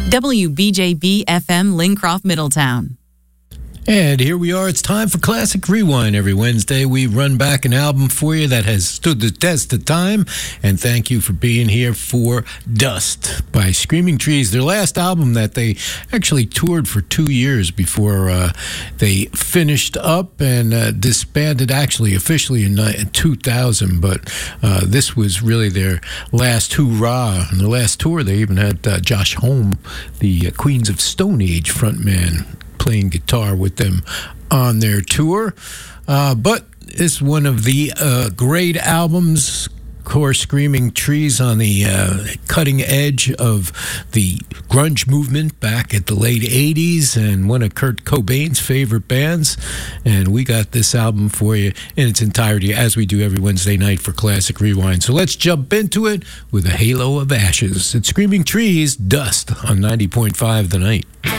WBJB FM Lincroft, Middletown. And here we are. It's time for Classic Rewind. Every Wednesday, we run back an album for you that has stood the test of time. And thank you for being here for Dust by Screaming Trees, their last album that they actually toured for 2 years before they finished up and disbanded actually officially in 2000. But this was really their last hoorah. On the last tour, they even had Josh Homme, the Queens of Stone Age frontman, playing guitar with them on their tour. But it's one of the great albums. Of course, Screaming Trees on the cutting edge of the grunge movement back at the late 80s and one of Kurt Cobain's favorite bands. And we got this album for you in its entirety, as we do every Wednesday night for Classic Rewind. So let's jump into it with a halo of ashes. It's Screaming Trees, Dust on 90.5 The Night.